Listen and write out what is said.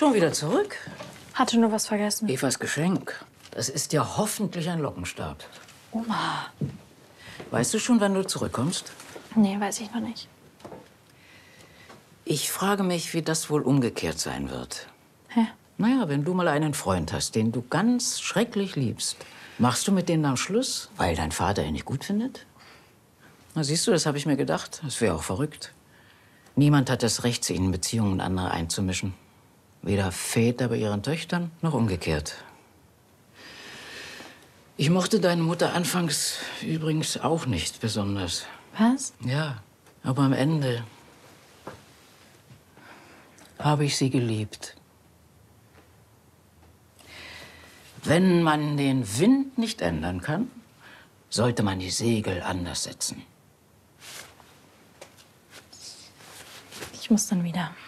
Schon wieder zurück? Hatte nur was vergessen. Evas Geschenk. Das ist ja hoffentlich ein Lockenstab. Oma. Weißt du schon, wann du zurückkommst? Nee, weiß ich noch nicht. Ich frage mich, wie das wohl umgekehrt sein wird. Hä? Naja, wenn du mal einen Freund hast, den du ganz schrecklich liebst, machst du mit denen dann Schluss, weil dein Vater ihn nicht gut findet? Na, siehst du, das habe ich mir gedacht. Das wäre auch verrückt. Niemand hat das Recht, sich in Beziehungen anderer einzumischen. Weder Väter bei ihren Töchtern, noch umgekehrt. Ich mochte deine Mutter anfangs übrigens auch nicht besonders. Was? Ja, aber am Ende habe ich sie geliebt. Wenn man den Wind nicht ändern kann, sollte man die Segel anders setzen. Ich muss dann wieder.